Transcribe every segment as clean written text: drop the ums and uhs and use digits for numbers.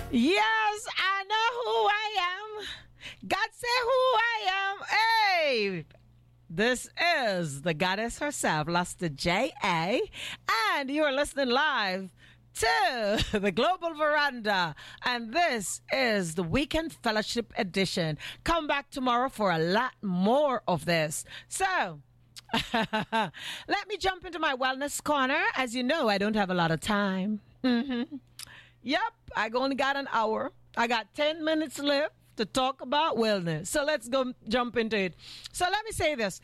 Yes, I know who I am. God say who I am. Hey, this is the goddess herself, Luster J.A. And you're listening live to the Global Veranda. And this is the Weekend Fellowship Edition. Come back tomorrow for a lot more of this. So, let me jump into my wellness corner. As you know, I don't have a lot of time. Yep, I only got an hour. I got 10 minutes left to talk about wellness. So let's go jump into it. So let me say this.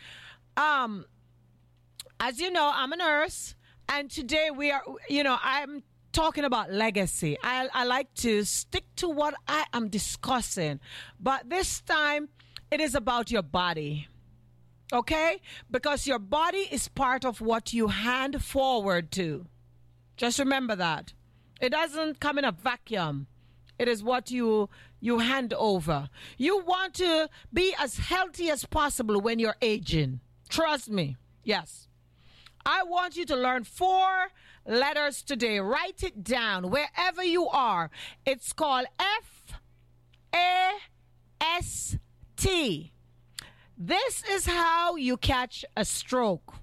As you know, I'm a nurse, and today I'm talking about legacy. I like to stick to what I am discussing, but this time it is about your body. Okay? Because your body is part of what you hand forward to. Just remember that. It doesn't come in a vacuum. It is what you hand over. You want to be as healthy as possible when you're aging. Trust me. Yes. I want you to learn 4 letters today. Write it down wherever you are. It's called FAST. This is how you catch a stroke.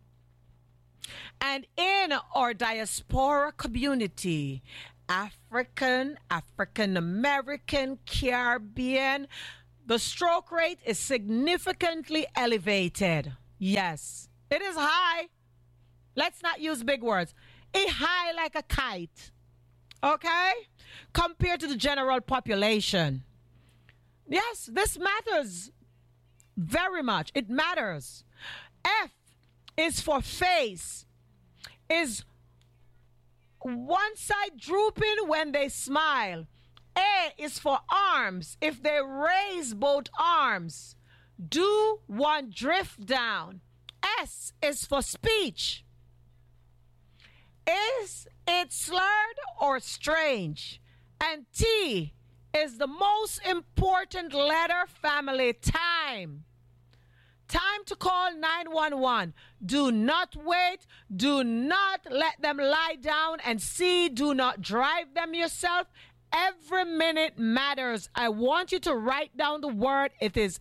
And in our diaspora community, African American, Caribbean, the stroke rate is significantly elevated. Yes, it is high. Let's not use big words. It's high like a kite. Okay? Compared to the general population. Yes, this matters very much. It matters. F is for face. Is one side drooping when they smile. A is for arms. If they raise both arms, do one drift down. S is for speech. Is it slurred or strange? And T is the most important letter, family. Time. Time to call 911. Do not wait. Do not let them lie down and see. Do not drive them yourself. Every minute matters. I want you to write down the word. It is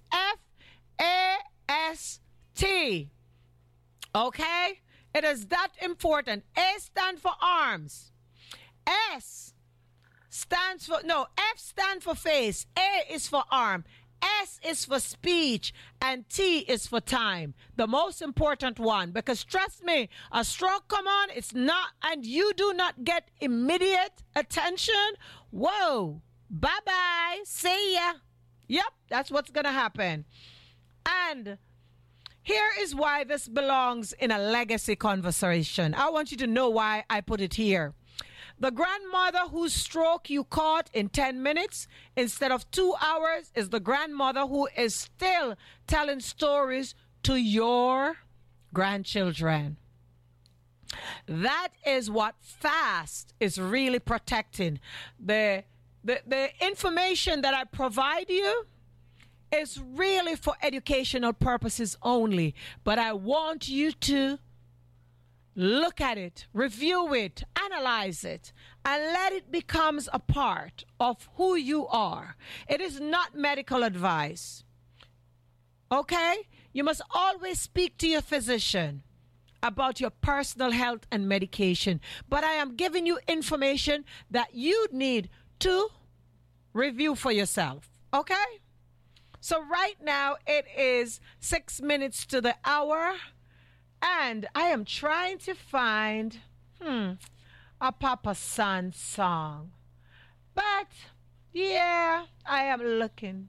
FAST. Okay? It is that important. A stands for arms. F stands for face. A is for arm. S is for speech, and T is for time. The most important one, because trust me, a stroke come on, it's not, and you do not get immediate attention. Whoa, bye-bye, see ya. Yep, that's what's going to happen. And here is why this belongs in a legacy conversation. I want you to know why I put it here. The grandmother whose stroke you caught in 10 minutes instead of 2 hours is the grandmother who is still telling stories to your grandchildren. That is what FAST is really protecting. The information that I provide you is really for educational purposes only. But I want you to look at it, review it, analyze it, and let it become a part of who you are. It is not medical advice. Okay? You must always speak to your physician about your personal health and medication. But I am giving you information that you need to review for yourself. Okay? So right now it is 6 minutes to the hour. And I am trying to find a Papa San song. But, yeah, I am looking.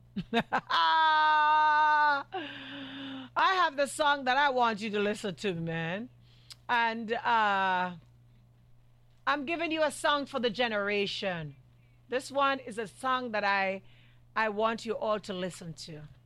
I have the song that I want you to listen to, man. And I'm giving you a song for the generation. This one is a song that I want you all to listen to.